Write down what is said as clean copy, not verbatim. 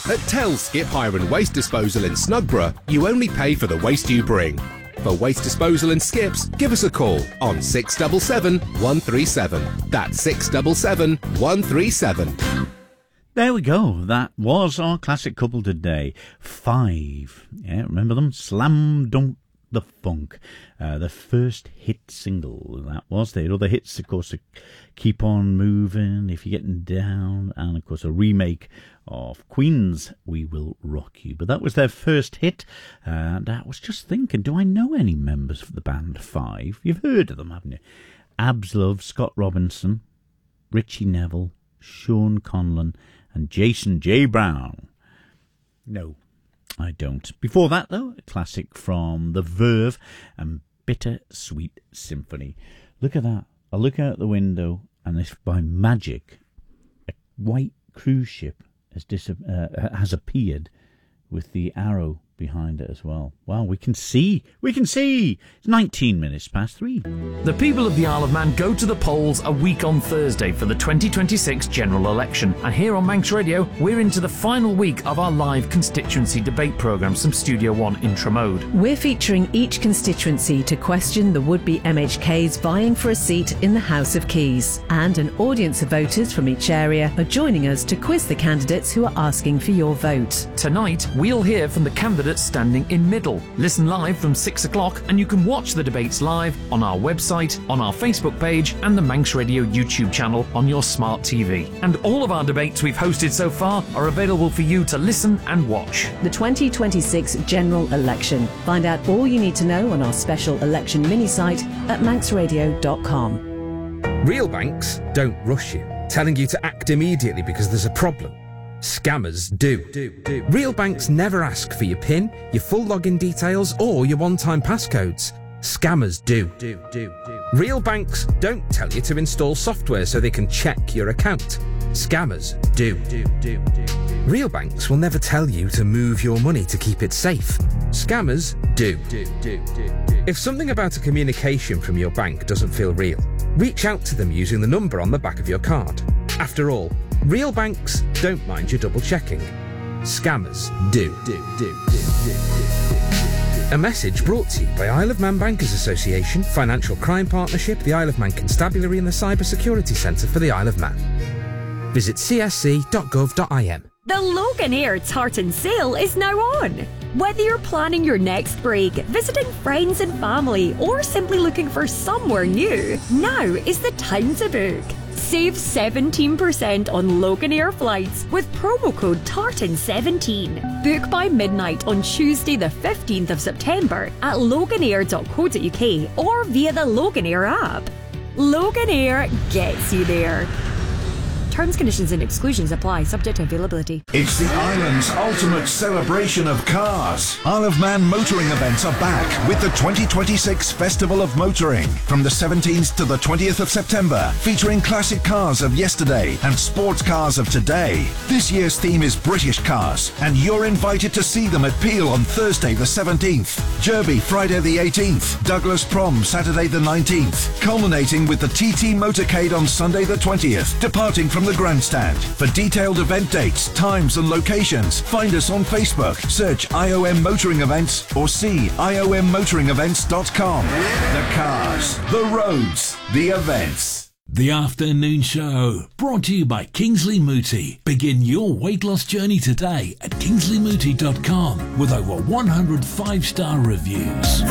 At Tell Skip Hire and Waste Disposal in Snugborough, you only pay for the waste you bring. For waste disposal and skips, give us a call on 677 137. That's 677 137. There we go. That was our classic couple today. Five. Yeah, remember them? Slam Dunk the Funk. The first hit single. That was. They had other hits, of course, Keep On Moving, If You're Getting Down, and, of course, a remake of Queen's We Will Rock You. But that was their first hit. And I was just thinking, do I know any members of the band Five? You've heard of them, haven't you? Abs Love, Scott Robinson, Richie Neville, Sean Conlon, and Jason J. Brown. No, I don't. Before that, though, a classic from The Verve and Bitter Sweet Symphony. Look at that. I look out the window, and if by magic a white cruise ship has appeared with the arrow behind it as well. Wow, we can see. It's 19 minutes past 3. The people of the Isle of Man go to the polls a week on Thursday for the 2026 general election. And here on Manx Radio, we're into the final week of our live constituency debate programme, from Studio One Intra Mode. We're featuring each constituency to question the would-be MHKs vying for a seat in the House of Keys. And an audience of voters from each area are joining us to quiz the candidates who are asking for your vote. Tonight, we'll hear from the candidates standing in middle. Listen live from 6 o'clock, and you can watch the debates live on our website, on our Facebook page, and the Manx Radio YouTube channel on your smart TV. And all of our debates we've hosted so far are available for you to listen and watch. The 2026 general election. Find out all you need to know on our special election mini-site at manxradio.com. Real banks don't rush you, telling you to act immediately because there's a problem. Scammers do. Real banks never ask for your PIN, your full login details, or your one-time passcodes. Scammers do. Real banks don't tell you to install software so they can check your account. Scammers do. Real banks will never tell you to move your money to keep it safe. Scammers do. If something about a communication from your bank doesn't feel real, reach out to them using the number on the back of your card. After all, real banks don't mind you double-checking. Scammers do. A message brought to you by Isle of Man Bankers Association, Financial Crime Partnership, the Isle of Man Constabulary and the Cyber Security Centre for the Isle of Man. Visit csc.gov.im. The Loganair Tartan Sale is now on. Whether you're planning your next break, visiting friends and family, or simply looking for somewhere new, now is the time to book. Save 17% on Loganair flights with promo code TARTAN17. Book by midnight on Tuesday the 15th of September at loganair.co.uk or via the Loganair app. Loganair gets you there. Terms, conditions and exclusions apply, subject to availability. It's the island's ultimate celebration of cars. Isle of Man motoring events are back with the 2026 Festival of Motoring from the 17th to the 20th of September, featuring classic cars of yesterday and sports cars of today. This year's theme is British cars, and you're invited to see them at Peel on Thursday the 17th, Derby Friday the 18th, Douglas Prom Saturday the 19th, culminating with the TT Motorcade on Sunday the 20th, departing from the grandstand. For detailed event dates, times and locations, find us on Facebook, search IOM Motoring Events or see iommotoringevents.com. The cars, the roads, the events. The Afternoon Show, brought to you by Kingsley Mooti. Begin your weight loss journey today at kingsleymooti.com with over 100 5-star reviews.